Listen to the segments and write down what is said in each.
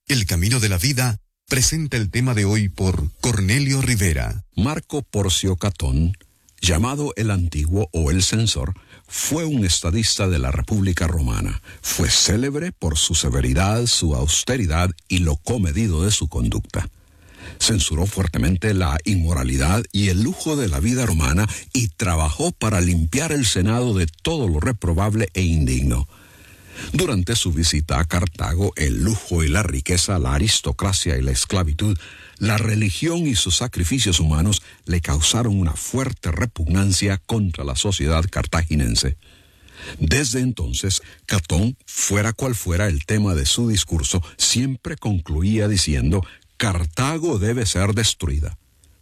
El Camino de la Vida presenta el tema de hoy por Cornelio Rivera. Marco Porcio Catón, llamado el Antiguo o el Censor, fue un estadista de la República Romana. Fue célebre por su severidad, su austeridad y lo comedido de su conducta. Censuró fuertemente la inmoralidad y el lujo de la vida romana y trabajó para limpiar el Senado de todo lo reprobable e indigno. Durante su visita a Cartago, el lujo y la riqueza, la aristocracia y la esclavitud, la religión y sus sacrificios humanos le causaron una fuerte repugnancia contra la sociedad cartaginense. Desde entonces, Catón, fuera cual fuera el tema de su discurso, siempre concluía diciendo: Cartago debe ser destruida.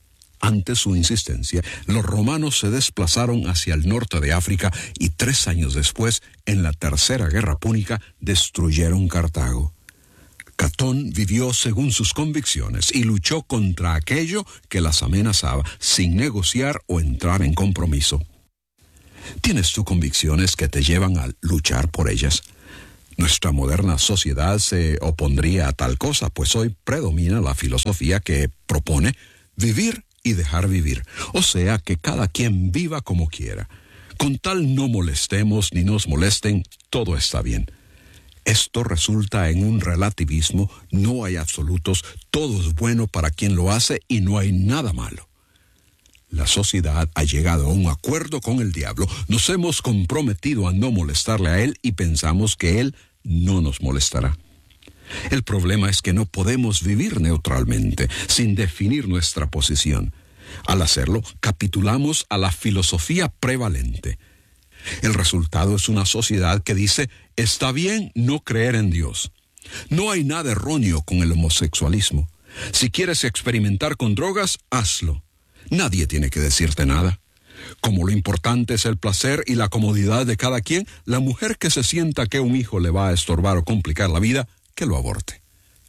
Ante su insistencia, los romanos se desplazaron hacia el norte de África y 3 años después, en la Tercera Guerra Púnica, destruyeron Cartago. Catón vivió según sus convicciones y luchó contra aquello que las amenazaba, sin negociar o entrar en compromiso. ¿Tienes tú convicciones que te llevan a luchar por ellas? Nuestra moderna sociedad se opondría a tal cosa, pues hoy predomina la filosofía que propone vivir y dejar vivir, o sea, que cada quien viva como quiera. Con tal no molestemos ni nos molesten, todo está bien. Esto resulta en un relativismo, no hay absolutos, todo es bueno para quien lo hace y no hay nada malo. La sociedad ha llegado a un acuerdo con el diablo, nos hemos comprometido a no molestarle a él y pensamos que él no nos molestará. El problema es que no podemos vivir neutralmente, sin definir nuestra posición. Al hacerlo, capitulamos a la filosofía prevalente. El resultado es una sociedad que dice: está bien no creer en Dios. No hay nada erróneo con el homosexualismo. Si quieres experimentar con drogas, hazlo. Nadie tiene que decirte nada. Como lo importante es el placer y la comodidad de cada quien, la mujer que se sienta que un hijo le va a estorbar o complicar la vida, que lo aborte.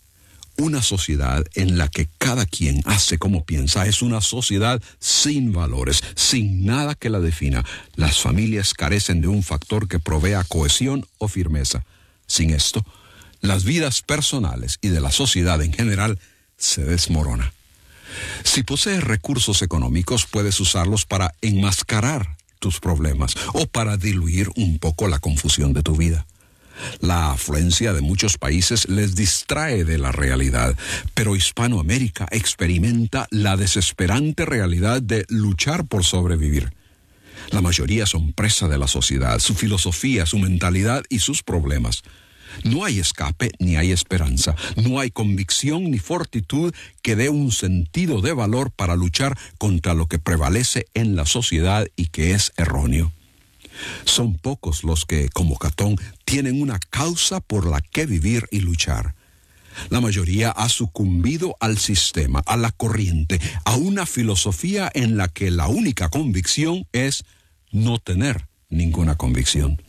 Una sociedad en la que cada quien hace como piensa es una sociedad sin valores, sin nada que la defina. Las familias carecen de un factor que provea cohesión o firmeza. Sin esto, las vidas personales y de la sociedad en general se desmorona. Si posees recursos económicos, puedes usarlos para enmascarar tus problemas o para diluir un poco la confusión de tu vida. La afluencia de muchos países les distrae de la realidad, pero Hispanoamérica experimenta la desesperante realidad de luchar por sobrevivir. La mayoría son presa de la sociedad, su filosofía, su mentalidad y sus problemas. No hay escape ni hay esperanza, no hay convicción ni fortitud que dé un sentido de valor para luchar contra lo que prevalece en la sociedad y que es erróneo. Son pocos los que, como Catón, tienen una causa por la que vivir y luchar. La mayoría ha sucumbido al sistema, a la corriente, a una filosofía en la que la única convicción es no tener ninguna convicción.